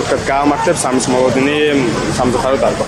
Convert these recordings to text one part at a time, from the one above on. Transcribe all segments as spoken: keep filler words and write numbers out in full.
ვთქვათ, გაამართლებს ამის მოლოდინი სამწუხარო დარგვა.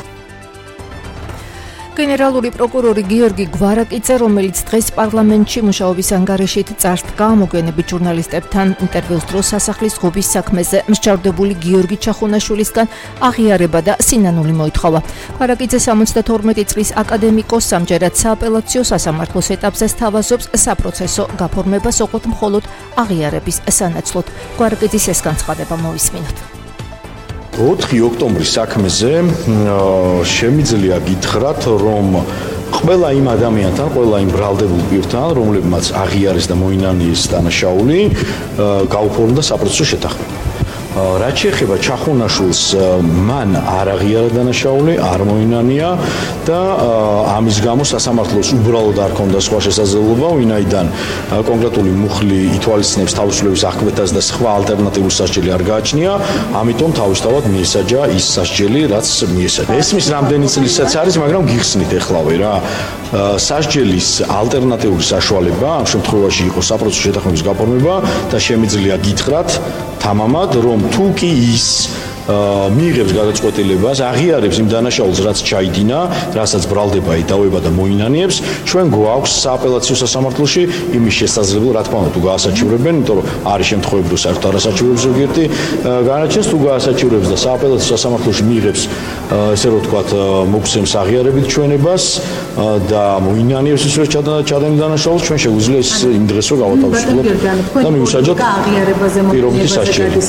გენერალური პროკურორი გიორგი გვარაკიძე, რომელიც დღეს პარლამენტში მუშაობის ანგარიშით წარსდგა მოგვიანებით ჟურნალისტებთან ინტერვიუს დროს სასახლის ღობის საქმეზე მსჯავრდებული გიორგი ჩახუნაშვილისგან აღიარება და სინანული მოითხოვა. გვარაკიძე სამოცდათორმეტი წლის აკადემიკოს ამჯერად სააპელაციო სასამართლოს ეტაპზე სთავაზობს საპროცესო გაფორმებას ოღონდ მხოლოდ აღიარების სანაცვლოდ. გვარაკიძის ეს განცხადება მოვისმინოთ. ოთხი ოქტომბრის საქმეზე შემიძლია გითხრათ, რომ ყველა იმ ადამიანთან, ყველა იმ ბრალდებულ პირთან, რომლებმაც აღიარეს და მოინანიეს დანაშაული, გაუფორმდა საპროცესო შეთანხმება. რაც შეეხება ჩახუნაშვილს, მან არ აღიარა დანაშაული, არ მოინანია და ამის გამო სასამართლოს უბრალოდ არ ჰქონდა სხვა შესაძლებლობა, ვინაიდან კონკრეტული მუხლი ითვალისწინებს თავისუფლების აღკვეთას და სხვა ალტერნატიული სასჯელი არ გააჩნია, ამიტომ თავისთავად მიესაჯა ის სასჯელი, რაც მიესაჯა. ესმის რამდენი წლისაც არის, მაგრამ გიხსნით ეხლავე რა. სასჯელის ალტერნატიული საშუალება ამ შემთხვევაში იყო საპროცესო შეთანხმების გაფორმება და შემიძლია გითხრათ თამამად, რომ თუ კი ის მიიღებს გადაწყვეტილებას, აღიარებს იმ დანაშაულს, რაც ჩაიდინა, რასაც ბრალდება ედავება და მოინანიებს, ჩვენ გვაქვს სააპელაციო სასამართლოში იმის შესაძლებლობა, რა თქმა უნდა, თუ გაასაჩივრებენ, იმიტომ რომ არის შემთხვევები, რომ საერთოდ არასაჩივრებს ზოგიერთი განაჩენს, თუ გაასაჩივრებს და სააპელაციო სასამართლოში მიიღებს, ესე რომ ვთქვათ, მოგცემს აღიარებით ჩვენებას და მოინანიებს ის, რომ ჩადენილ დანაშაულს, ჩვენ შეგვიძლია ის იმ დღეს რომ გავათავისუფლოთ და მივუსაჯოთ პირობითი სასჯელი.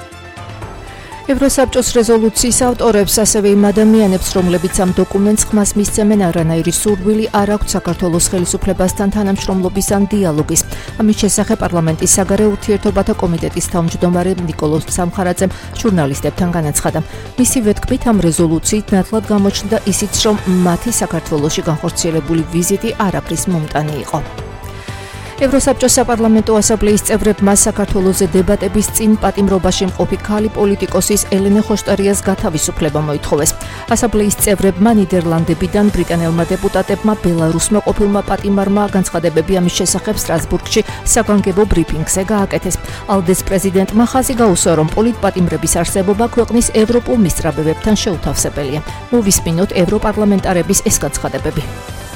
ევროსაბჭოს რეზოლუციის ავტორებს, ასევე იმ ადამიანებს, რომლებიც ამ დოკუმენტს ხმას მისცემენ, არანაირი სურვილი არ აქვთ საქართველოს ხელისუფლებასთან თანამშრომლობის ან დიალოგის. ამის შესახებ პარლამენტის საგარეო ურთიერთობათა კომიტეტის თავმჯდომარე ნიკოლოზ სამხარაძემ ჟურნალისტებთან განაცხადა. მისივე თქმით, ამ რეზოლუციით ნათლად გამოჩნდა ისიც, რომ მათი საქართველოში განხორციელებული ვიზიტი არაფრის მომტანი იყო. ევროსაბჭოს საპარლამენტო ასამბლეის წევრებმა საქართველოზე დებატების წინ პატიმრობაში მყოფი ქალი პოლიტიკოსის ელენე ხოშტარიას გათავისუფლება მოითხოვეს. ასამბლეის წევრებმა ნიდერლანდებიდან ბრიტანელმა დეპუტატებმა ბელარუსმა ყოფილმა პატიმარმა განცხადებები ამის შესახებ სტრასბურგში საგანგებო ბრიფინგზე გააკეთეს. ალდეს პრეზიდენტმა ხაზი გაუსვა, რომ პოლიტპატიმრების არსებობა ქვეყნის ევროპულ მისწრაბებებთან შეუთავსებელია. მოვისმინოთ ევროპარლამენტარების ეს განცხადებები.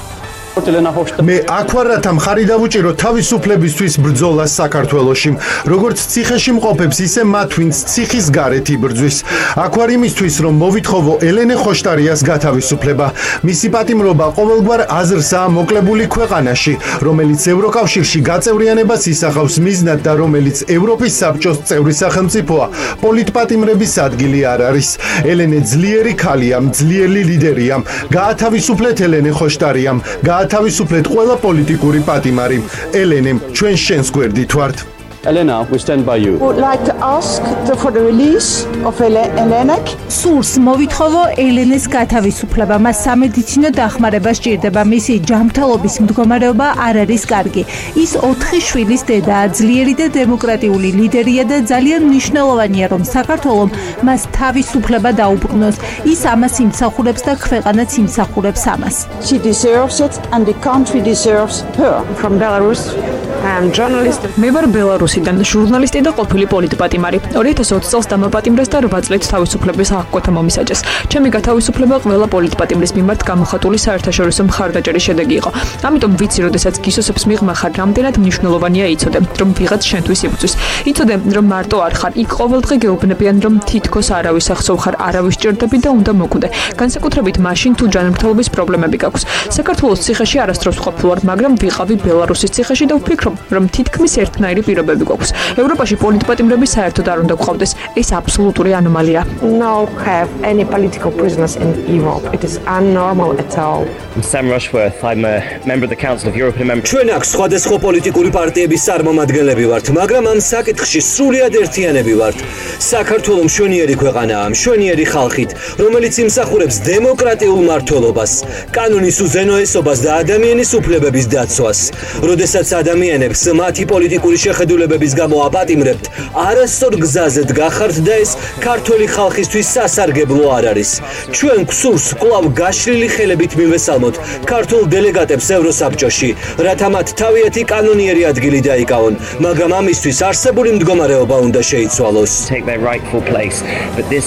მე აქვარათა მხარი დავუჭირო თავისუფლებისთვის ბრძოლას საქართველოში, როგორც ციხეში მყოფებს, ისე მათ, ვინც ციხის გარეთ იბრძვის. აქვარ იმისთვის, რომ მოვითხოვო ელენე ხოშტარიას გათავისუფლება. მისი პატიმრობა ყოველგვარ აზრსაა მოკლებული ქვეყანაში, რომელიც ევროკავშირში გაწევრიანებას ისახავს მიზნად და რომელიც ევროპის საბჭოს წევრი სახელმწიფოა. პოლიტპატიმრების ადგილი არ არის. ელენე ძლიერი ქალია, ძლიერი ლიდერია. გაათავისუფლეთ ელენე ხოშტარიამ. თავისუფლეთ ყველა პოლიტიკური პატიმარი. ელენე, ჩვენ შენს გვერდით ვართ. Elena, we stand by you. Would like to ask for the release of Elena. სურს მოვითხოვო ელენეს გათავისუფლება. მას სამედიცინო დახმარება სჭირდება. მისი ჯანმრთელობის მდგომარეობა არ არის კარგი. ის ოთხი შვილის დედაა, ძლიერი და დემოკრატიული ლიდერია და ძალიან მნიშვნელოვანია, რომ საქართველოს მას თავისუფლება დაუბრუნოს. ის ამას იმსახურებს და ქვეყანაც იმსახურებს ამას. She deserves it and the country deserves her. From Belarus, I am journalist. მე ვარ ბელარუსიდან, ჟურნალისტი და ყოფილი პოლიტპატიმარი. ორი ათას ოცი წელს დამაპატიმრეს და რვა წლით თავისუფლების აღკვეთა მომისაჯეს. ჩემი გათავისუფლება ყველა პოლიტპატიმრის მიმართ გამოხატული საერთაშორისო მხარდაჭერის შედეგი იყო. ამიტომ ვიცი, როდესაც გისოსებს მიღმა ხარ, რამდენად მნიშვნელოვანია იცოდე, რომ ვიღაც შენთვის იბრძვის. იცოდე, რომ მარტო არ ხარ, იქ ყოველდღე გეუბნებიან, რომ თითქოს არავის ახსოვ ხარ, არავის ჭირდები და უნდა მოკვდე. განსაკუთრებით მაშინ, თუ ჯანმრთელობის პრობლემები გაქვს. საქართველოს ციხეში არასდროს ყოფილ ვარ, მაგრამ ვიყავი ბელარუსის ციხეში და ვფიქრობ, რომ თითქმის ერთნაირი პირობები გვაქვს. ევროპაში პოლიტპატიმრები საერთოდ არ უნდა გვყავდეს. ეს აბსოლუტური ანომალია. No have any political prisoners in Europe. It is unnormal at all. I'm Sam Rushworth. I'm a member of the Council of European Members. ჩვენ აქ სხვადასხვა პოლიტიკური პარტიების წარმომადგენლები ვართ, მაგრამ ამ საკითხში სრულიად ერთიანები ვართ. საქართველოს მშვენიერი ქვეყანაა, მშვენიერი ხალხით, რომელიც იმსახურებს დემოკრატიულ მართლობას, კანონის უზენოესობას და ადამიანის უფლებების დაცვას. როდესაც ადამიანებს მათი პოლიტიკური შეხედულებების გამო აპატიმრებთ, არასწორ გზაზე დგახართ და ეს ქართული ხალხისთვის სასარგებლო არ არის. ჩვენ გვსურს კვლავ გაშლილი ხელებით მივესალმოთ ქართულ დელეგატებს ევროსაბჭოში, რათა მათ თავიანთი კანონიერი ადგილი დაიკავონ, მაგრამ ამისთვის არსებული მდგომარეობა უნდა შეიცვალოს. Take their rightful place, but this